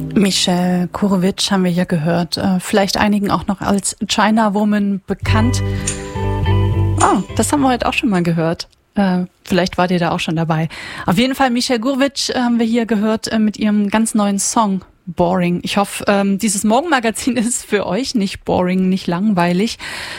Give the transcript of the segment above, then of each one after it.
Michelle Gurewitsch haben wir hier gehört. Vielleicht einigen auch noch als China Woman bekannt. Oh, das haben wir heute auch schon mal gehört. Vielleicht wart ihr da auch schon dabei. Auf jeden Fall Michelle Gurewitsch haben wir hier gehört mit ihrem ganz neuen Song Boring. Ich hoffe, dieses Morgenmagazin ist für euch nicht boring, nicht langweilig.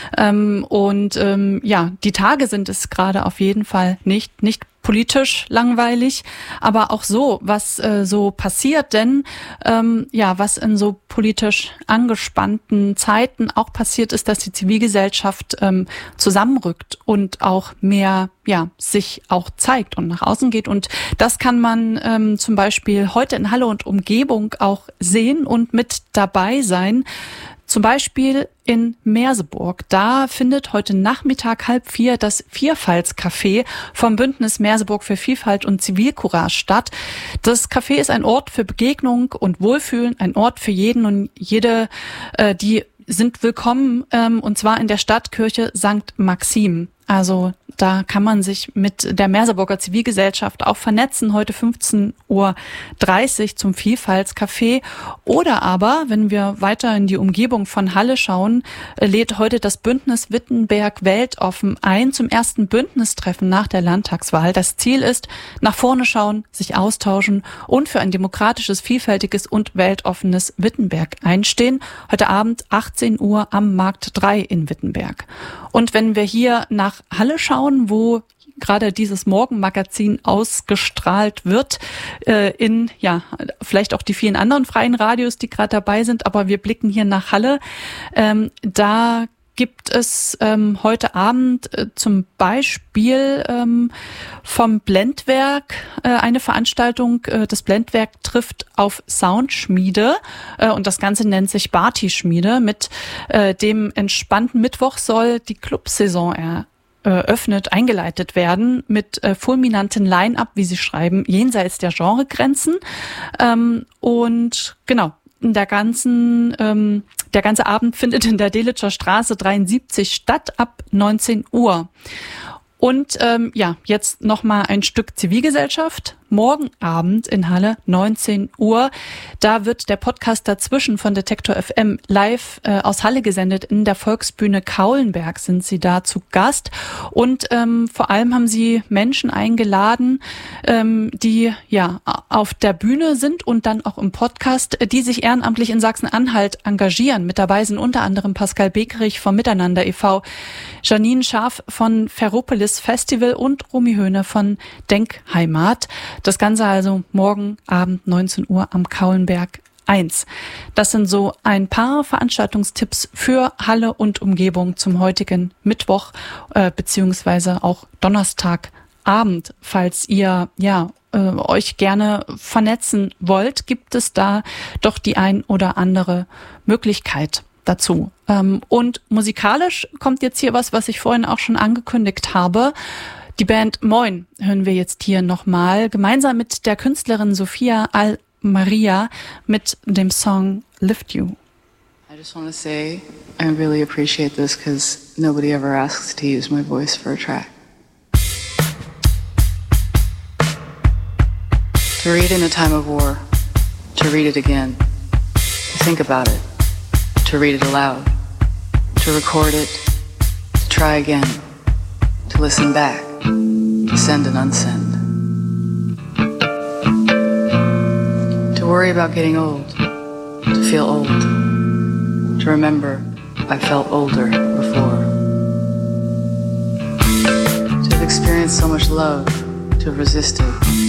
Die Tage sind es gerade auf jeden Fall nicht politisch langweilig, aber auch so, was so passiert, denn was in so politisch angespannten Zeiten auch passiert ist, dass die Zivilgesellschaft zusammenrückt und auch mehr sich auch zeigt und nach außen geht. Und das kann man zum Beispiel heute in Halle und Umgebung auch sehen und mit dabei sein. Zum Beispiel in Merseburg. Da findet heute Nachmittag 3:30 das Vielfaltscafé vom Bündnis Merseburg für Vielfalt und Zivilcourage statt. Das Café ist ein Ort für Begegnung und Wohlfühlen, ein Ort für jeden und jede, die sind willkommen, und zwar in der Stadtkirche St. Maxim. Also da kann man sich mit der Merseburger Zivilgesellschaft auch vernetzen, heute 15:30 Uhr zum Vielfaltscafé. Oder aber, wenn wir weiter in die Umgebung von Halle schauen, lädt heute das Bündnis Wittenberg Weltoffen ein zum ersten Bündnistreffen nach der Landtagswahl. Das Ziel ist, nach vorne schauen, sich austauschen und für ein demokratisches, vielfältiges und weltoffenes Wittenberg einstehen. Heute Abend 18 Uhr am Markt 3 in Wittenberg. Und wenn wir hier nach Halle schauen, wo gerade dieses Morgenmagazin ausgestrahlt wird, vielleicht auch die vielen anderen freien Radios, die gerade dabei sind, aber wir blicken hier nach Halle. Da gibt es heute Abend zum Beispiel vom Blendwerk eine Veranstaltung. Das Blendwerk trifft auf Soundschmiede und das Ganze nennt sich Barty-Schmiede. Mit dem entspannten Mittwoch soll die Clubsaison eingeleitet werden mit fulminanten Line-Up, wie sie schreiben, jenseits der Genregrenzen. Und genau, der ganze Abend findet in der Delitscher Straße 73 statt ab 19 Uhr. Und jetzt nochmal ein Stück Zivilgesellschaft. Morgen Abend in Halle, 19 Uhr. Da wird der Podcast dazwischen von Detektor FM live aus Halle gesendet. In der Volksbühne Kaulenberg sind sie da zu Gast. Und vor allem haben sie Menschen eingeladen, die auf der Bühne sind und dann auch im Podcast, die sich ehrenamtlich in Sachsen-Anhalt engagieren. Mit dabei sind unter anderem Pascal Bekerich vom Miteinander e.V., Janine Scharf von Ferropolis Festival und Romy Höhne von Denkheimat. Das Ganze also morgen Abend 19 Uhr am Kaulenberg 1. Das sind so ein paar Veranstaltungstipps für Halle und Umgebung zum heutigen Mittwoch beziehungsweise auch Donnerstagabend. Falls ihr euch gerne vernetzen wollt, gibt es da doch die ein oder andere Möglichkeit dazu. Und musikalisch kommt jetzt hier was ich vorhin auch schon angekündigt habe. Die Band Moin hören wir jetzt hier nochmal, gemeinsam mit der Künstlerin Sophia Al-Maria mit dem Song Lift You. I just want to say I really appreciate this because nobody ever asks to use my voice for a track. To read in a time of war, to read it again, to think about it, to read it aloud, to record it, to try again, to listen back, to send and unsend. To worry about getting old, to feel old, to remember I felt older before. To have experienced so much love, to have resisted,